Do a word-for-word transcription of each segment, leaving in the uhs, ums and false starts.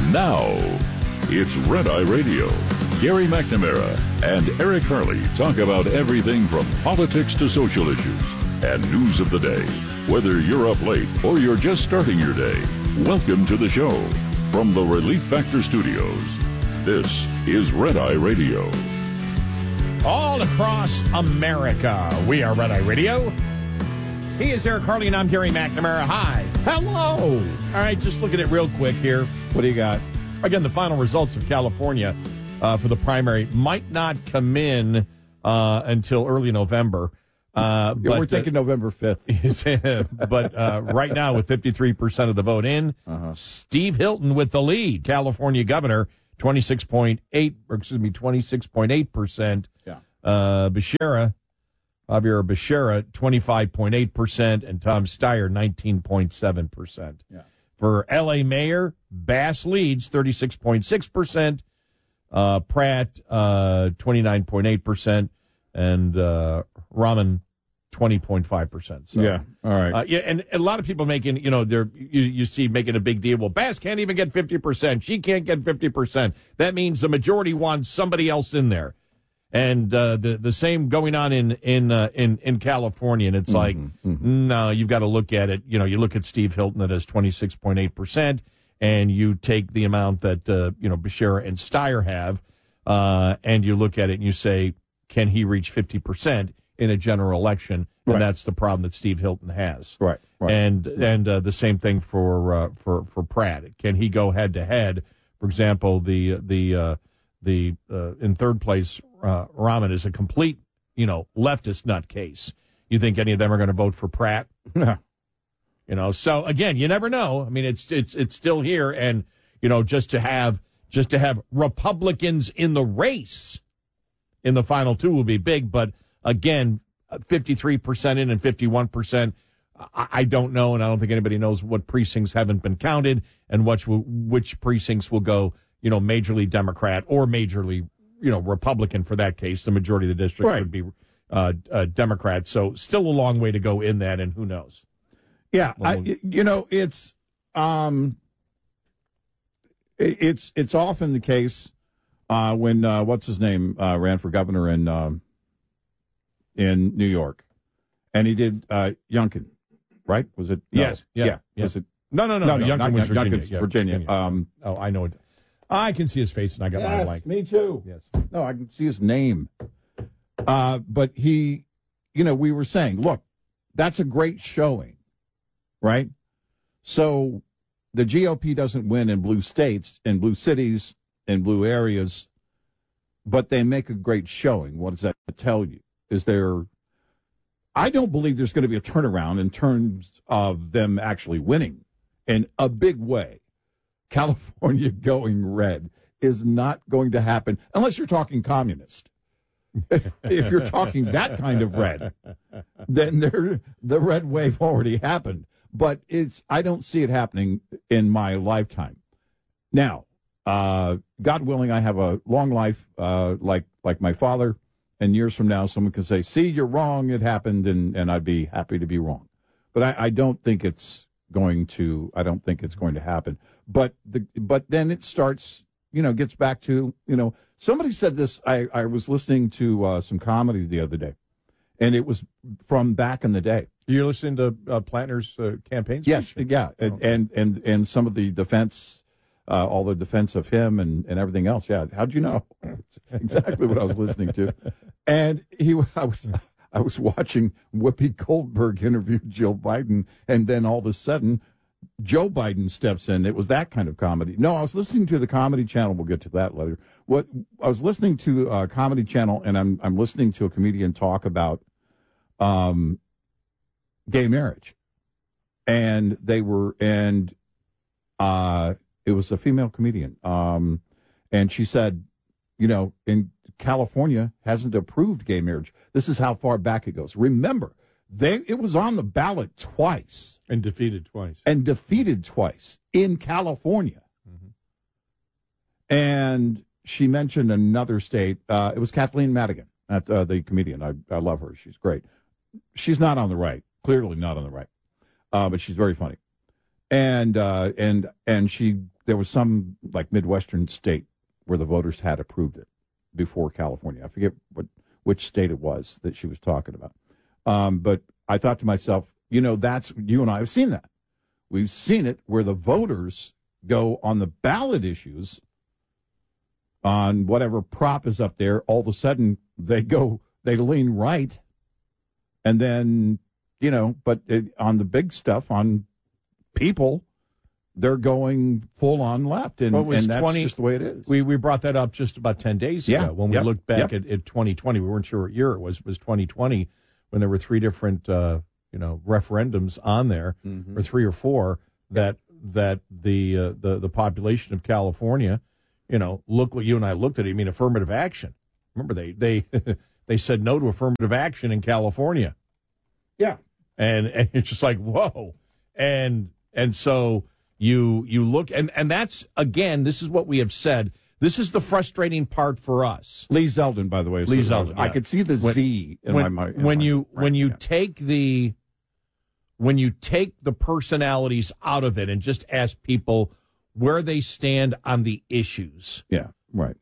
Now, it's Red Eye Radio. Gary McNamara and Eric Harley talk about everything from politics to social issues and news of the day. Whether you're up late or you're just starting your day, welcome to the show. From the Relief Factor Studios, this is Red Eye Radio. All across America, we are Red Eye Radio. He is Eric Harley, and I'm Gary McNamara. Hi. Hello. All right, just looking at it real quick here. What do you got? Again, the final results of California uh, for the primary might not come in uh, until early November. Uh, yeah, but, we're thinking uh, November fifth. But uh, right now, with fifty-three percent of the vote in, uh-huh. Steve Hilton with the lead. California governor, twenty-six point eight, or excuse me, twenty-six point eight percent. Yeah. Uh, Becerra, Javier Becerra, twenty-five point eight percent, and Tom Steyer, nineteen point seven percent. Yeah. For L A mayor, Bass leads, thirty-six point six percent. Uh, Pratt, uh, twenty-nine point eight percent. And uh, Rahman, twenty point five percent. So, yeah, all right. Uh, yeah, and a lot of people making, you know, they're you, you see making a big deal. Well, Bass can't even get fifty percent. She can't get fifty percent. That means the majority wants somebody else in there. And uh, the the same going on in in uh, in in California, and it's mm-hmm, like mm-hmm. no, you've got to look at it. You know, you look at Steve Hilton that has twenty six point eight percent, and you take the amount that uh, you know Becerra and Steyer have, uh, and you look at it and you say, can he reach fifty percent in a general election? And right. that's the problem that Steve Hilton has. Right. right. And and uh, the same thing for uh, for for Pratt. Can he go head to head? For example, the the uh, the uh, in third place. Uh, Rahman is a complete, you know, leftist nutcase. You think any of them are going to vote for Pratt? No. You know, so again, you never know. I mean, it's it's it's still here, and you know, just to have just to have Republicans in the race in the final two will be big. But again, fifty-three percent in and fifty-one percent. I, I don't know, and I don't think anybody knows what precincts haven't been counted and which will, which precincts will go, you know, majorly Democrat or majorly, you know, Republican for that case. The majority of the district right. would be uh, uh, Democrat. So still a long way to go in that, and who knows? Yeah, well, I, you know, it's um, it's it's often the case uh, when uh, what's his name uh, ran for governor in um, in New York, and he did uh, Youngkin, right? Was it? No. Yes. Yeah. yeah. Yes. Was it? No, no, no. No, no. Youngkin not, was Virginia. Youngkin's yeah, Virginia. Virginia. Um, oh, I know it. I can see his face, and I got yes, my like. Me too. Yes. No, I can see his name. Uh, but he, you know, we were saying, look, that's a great showing, right? So the G O P doesn't win in blue states, in blue cities, in blue areas, but they make a great showing. What does that tell you? Is there, I don't believe there's going to be a turnaround in terms of them actually winning in a big way. California going red is not going to happen unless you're talking communist. If you're talking that kind of red, then there, the red wave already happened. But it's I don't see it happening in my lifetime. Now, uh, God willing, I have a long life uh, like like my father, and years from now, someone can say, "See, you're wrong. It happened," and, and I'd be happy to be wrong. But I, I don't think it's going to. I don't think it's going to happen. But the but then it starts, you know, gets back to, you know, somebody said this. I, I was listening to uh, some comedy the other day, and it was from back in the day. You're listening to uh, Plantner's uh, campaign speech? Yes, yeah, and, okay. and and and some of the defense, uh, all the defense of him and, and everything else. Yeah, how'd you know? Exactly what I was listening to, and he I was. I was watching Whoopi Goldberg interview Jill Biden, and then all of a sudden, Joe Biden steps in. It was that kind of comedy. No, I was listening to the Comedy Channel. We'll get to that later. What I was listening to a Comedy Channel, and I'm I'm listening to a comedian talk about um, gay marriage, and they were and uh, it was a female comedian, um, and she said, you know, in California hasn't approved gay marriage. This is how far back it goes. Remember, they it was on the ballot twice. And defeated twice. And defeated twice in California. Mm-hmm. And she mentioned another state. Uh, it was Kathleen Madigan, at, uh, the comedian. I, I love her. She's great. She's not on the right. Clearly not on the right. Uh, but she's very funny. And uh, and and she there was some like Midwestern state where the voters had approved it before California. I forget what which state it was that she was talking about. Um, but I thought to myself, you know, that's you and I have seen that. We've seen it where the voters go on the ballot issues on whatever prop is up there. All of a sudden, they go, they lean right. And then, you know, but it, on the big stuff, on people, they're going full on left. And, well, and that's twenty just the way it is. We we brought that up just about ten days ago Yeah, when we yep, looked back yep. at, at twenty twenty. We weren't sure what year it was. It was twenty twenty when there were three different, uh, you know, referendums on there, Mm-hmm. or three or four, that that the, uh, the the population of California, you know, look what you and I looked at it. I mean, affirmative action. Remember, they they they said no to affirmative action in California. Yeah. And and it's just like, whoa. And and so you you look, and, and that's, again, this is what we have said. This is the frustrating part for us. Lee Zeldin, by the way. Is Lee what it was. Zeldin, I yeah. could see the When- Z in when, my mind. when you right, when you yeah. take the when you take the personalities out of it and just ask people where they stand on the issues. Yeah, right.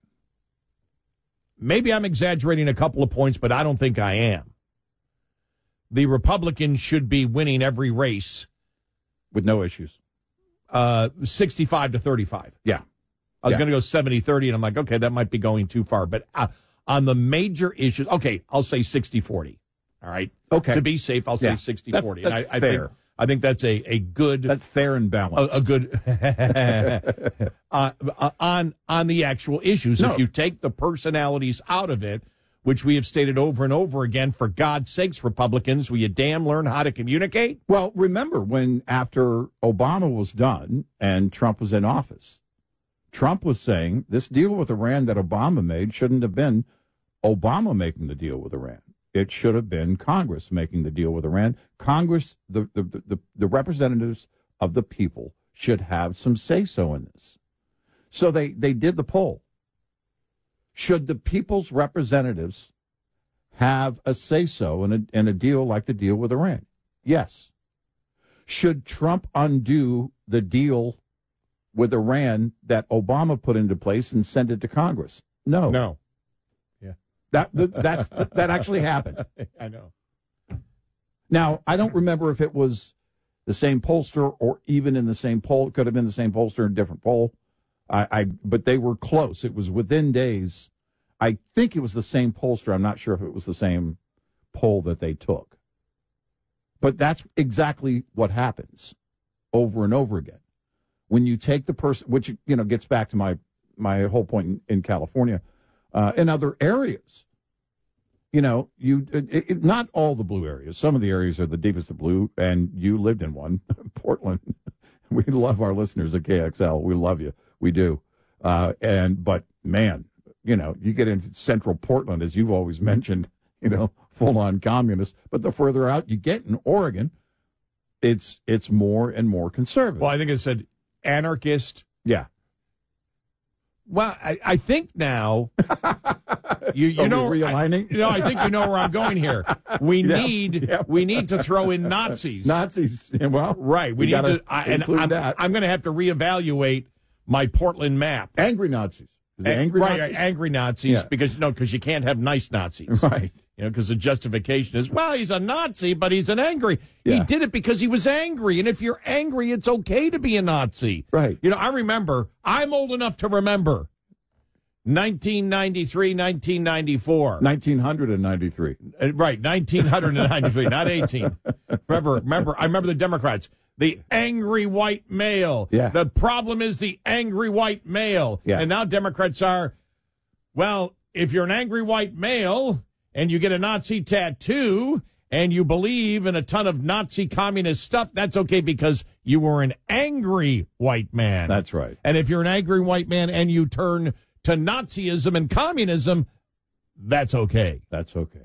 Maybe I'm exaggerating a couple of points, but I don't think I am. The Republicans should be winning every race, With no issues. uh, sixty-five to thirty-five. Yeah. I was Yeah. going to go seventy thirty, and I'm like, okay, that might be going too far. But uh, on the major issues, okay, I'll say sixty forty. All right? Okay. To be safe, I'll Yeah. say sixty That's- forty. that's and I, I fair. think I think that's a, a good That's fair and a, balanced. a good uh, uh, on on the actual issues. No. If you take the personalities out of it, which we have stated over and over again, for God's sakes, Republicans, will you damn learn how to communicate? Well, remember when after Obama was done and Trump was in office, Trump was saying this deal with Iran that Obama made shouldn't have been Obama making the deal with Iran. It should have been Congress making the deal with Iran. Congress, the, the, the, the representatives of the people should have some say-so in this. So they, they did the poll. Should the people's representatives have a say-so in a, in a deal like the deal with Iran? Yes. Should Trump undo the deal with Iran that Obama put into place and send it to Congress? No. No. That that that's, that actually happened. I know. Now, I don't remember if it was the same pollster or even in the same poll. It could have been the same pollster in a different poll. I, I but they were close. It was within days. I think it was the same pollster. I'm not sure if it was the same poll that they took. But that's exactly what happens over and over again. When you take the person, which, you know, gets back to my, my whole point in, in California, uh, in other areas, you know, you it, it, not all the blue areas. Some of the areas are the deepest of blue, and you lived in one, Portland. We love our listeners at K X L. We love you. We do. Uh, and but man, you know, you get into central Portland, as you've always mentioned, you know, full on communist. But the further out you get in Oregon, it's it's more and more conservative. Well, I think it said anarchist. Yeah. Well, I, I think now you you Are we know realigning? I, you know, I think you know where I'm going here. We Yeah, need yeah. we need to throw in Nazis. Nazis. Well, Right. We you need gotta to, I, and include I'm, that. I'm going to have to reevaluate my Portland map. Angry Nazis. Is it Ang- angry right, Nazis? angry Nazis, Yeah. because no, because you can't have nice Nazis, Right. You know, because the justification is, well, he's a Nazi, but he's an angry. He Yeah. did it because he was angry, and if you're angry, it's okay to be a Nazi, Right. You know, I remember. I'm old enough to remember nineteen ninety-three, nineteen ninety-four. nineteen ninety-three. Uh, Right, nineteen ninety-three, not eighteen. Remember, remember, I remember the Democrats. The angry white male. Yeah. The problem is the angry white male. Yeah. And now Democrats are, well, if you're an angry white male and you get a Nazi tattoo and you believe in a ton of Nazi communist stuff, that's okay because you were an angry white man. That's right. And if you're an angry white man and you turn to Nazism and communism, that's okay. That's okay.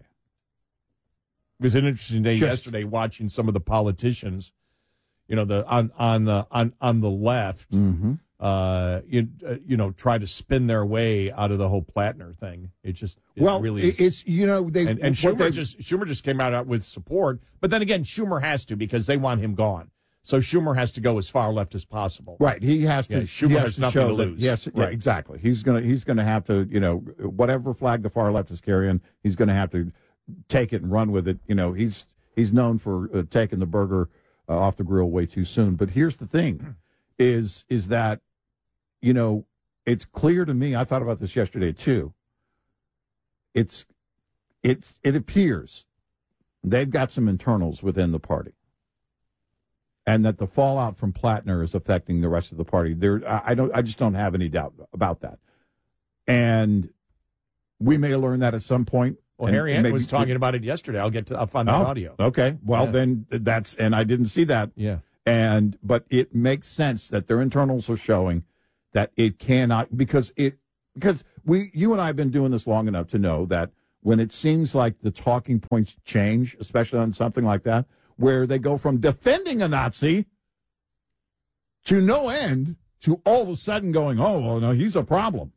It was an interesting day Just- yesterday watching some of the politicians, you know, the on on uh, on on the left, Mm-hmm. uh, you, uh, you know, try to spin their way out of the whole Platner thing. It just it Well, really it- it's, you know, they. and, and what Schumer they- just Schumer just came out with support, but then again, Schumer has to because they want him gone. So Schumer has to go as far left as possible. Right. He has to. Yeah, Schumer he has has to nothing show to that- lose. Yes. Yeah, Right. exactly. He's gonna. He's gonna have to. You know, whatever flag the far left is carrying, he's gonna have to take it and run with it. You know, he's he's known for uh, taking the burger uh, off the grill way too soon. But here's the thing: is is that, you know, it's clear to me. I thought about this yesterday too. It's it's it appears they've got some internals within the party, and that the fallout from Plattner is affecting the rest of the party. There, I I don't, I just don't have any doubt about that. And we may learn that at some point. Well, and Harry Ant maybe- was talking about it yesterday. I'll get to. I'll find that Oh, audio. Okay, well Yeah. then that's, and I didn't see that. Yeah. And but it makes sense that their internals are showing that it cannot, because it because we you and I have been doing this long enough to know that when it seems like the talking points change, especially on something like that, where they go from defending a Nazi to no end to all of a sudden going, oh, well, no, he's a problem.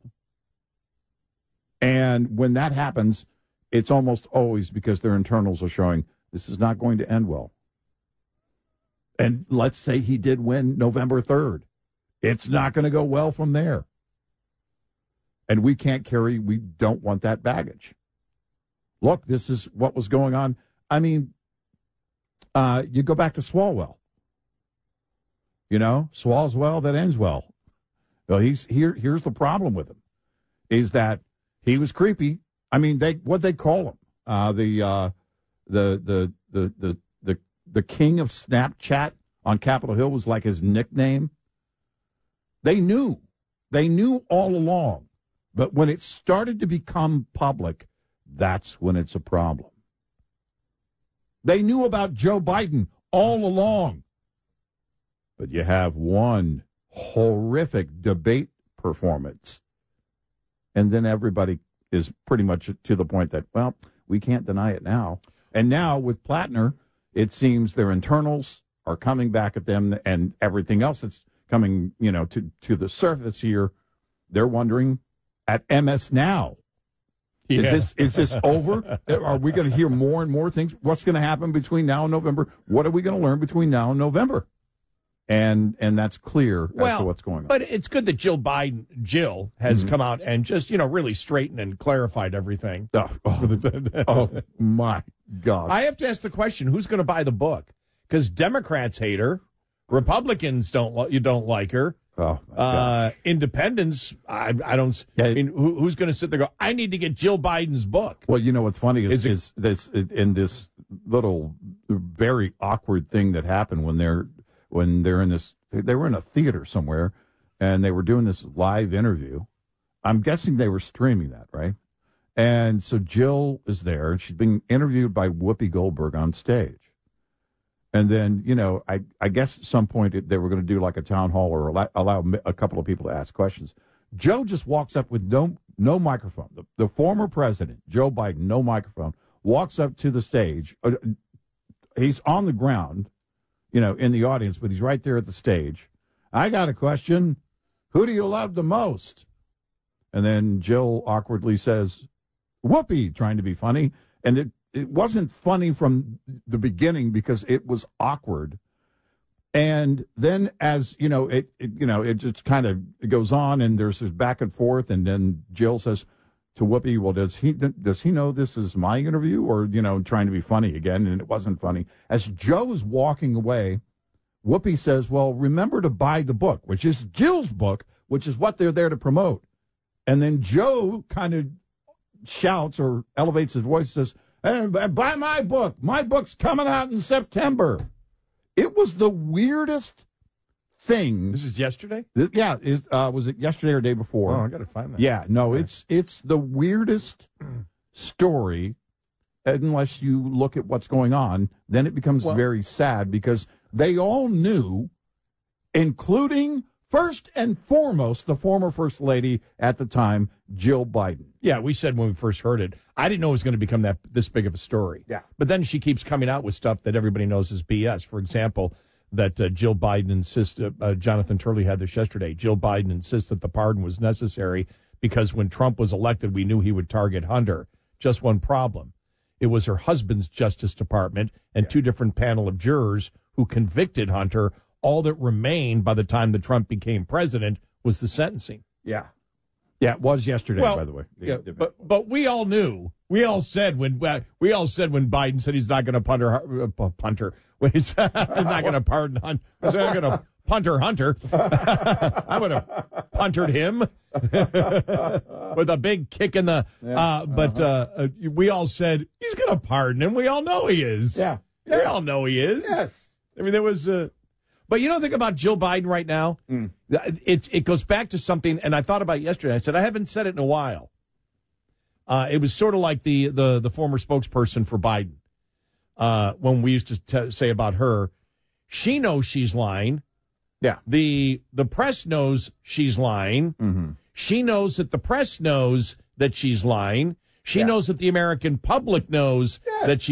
And when that happens, it's almost always because their internals are showing this is not going to end well. And let's say he did win November third. It's not going to go well from there. And we can't carry, we don't want that baggage. Look, this is what was going on. I mean, uh, you go back to Swalwell. You know, Swalls well, that ends well. Well, he's here. Here's the problem with him, is that he was creepy. I mean, they what they call him, uh, the, uh, the the the the the the king of Snapchat on Capitol Hill was like his nickname. They knew, they knew all along, but when it started to become public, that's when it's a problem. They knew about Joe Biden all along. But you have one horrific debate performance, and then everybody is pretty much to the point that, well, we can't deny it now. And now with Plattner, it seems their internals are coming back at them, and everything else that's coming, you know, to, to the surface here, they're wondering at M S Now. Yeah. Is this is this over? Are we going to hear more and more things? What's going to happen between now and November? What are we going to learn between now and November? And and that's clear well, as to what's going on. But it's good that Jill Biden, Jill, has Mm-hmm. come out and just, you know, really straightened and clarified everything. Oh, oh, oh, my God. I have to ask the question, who's going to buy the book? Because Democrats hate her. Republicans don't li- you don't like her. Oh, my Uh, gosh. independents, I, I don't. Yeah. I mean, who, who's going to sit there and go, I need to get Jill Biden's book? Well, you know what's funny is, Is it- is this in this little very awkward thing that happened when they're when they're in this they were in a theater somewhere and they were doing this live interview. I'm guessing they were streaming that, right? And so Jill is there and she's being interviewed by Whoopi Goldberg on stage. And then, you know, I, I guess at some point it- they were going to do like a town hall or allow, allow a couple of people to ask questions. Joe just walks up with no no microphone. The, the former president, Joe Biden, no microphone, walks up to the stage. Uh, he's on the ground, you know, in the audience, but he's right there at the stage. I got a question. Who do you love the most? And then Jill awkwardly says, Whoopi, trying to be funny. And it, it wasn't funny from the beginning because it was awkward. And then as, you know, it, it you know, it just kind of it goes on and there's this back and forth. And then Jill says to Whoopi, well, does he, does he know this is my interview, or, you know, trying to be funny again? And it wasn't funny. As Joe's walking away, Whoopi says, well, remember to buy the book, which is Jill's book, which is what they're there to promote. And then Joe kind of shouts or elevates his voice and says, hey, buy my book. My book's coming out in September. It was the weirdest thing. This is yesterday? Th- Yeah, is uh, was it yesterday or day before? Oh, I got to find that. Yeah, no, it's it's the weirdest story. Unless you look at what's going on, then it becomes Well- very sad because they all knew, including first and foremost the former first lady at the time, Jill Biden. Yeah, we said when we first heard it, I didn't know it was going to become that this big of a story. Yeah. But then she keeps coming out with stuff that everybody knows is B S. For example, that uh, Jill Biden insists, uh, uh, Jonathan Turley had this yesterday, Jill Biden insists that the pardon was necessary because when Trump was elected, we knew he would target Hunter. Just one problem. It was her husband's Justice Department and two different panel of jurors who convicted Hunter. All that remained by the time that Trump became president was the sentencing. Yeah. Yeah, it was yesterday, well, by the way. The, yeah, the, but but we all knew. We all said when uh, we all said when Biden said he's not going to punter uh, punter. When he's not going to pardon Hunter. He's not going to punter Hunter. I would have puntered him with a big kick in the. Yeah, uh, but uh-huh. uh, uh, we all said he's going to pardon him. We all know he is. Yeah. We yeah. all know he is. Yes. I mean, there was. Uh, but you know, think about Jill Biden right now. Mm. It it goes back to something, and I thought about it yesterday. I said I haven't said it in a while. Uh, it was sort of like the the the former spokesperson for Biden. Uh, when we used to t- say about her, she knows she's lying. Yeah. The the press knows she's lying. Mm-hmm. She knows that the press knows that she's lying. She yeah. knows that the American public knows yes. that she's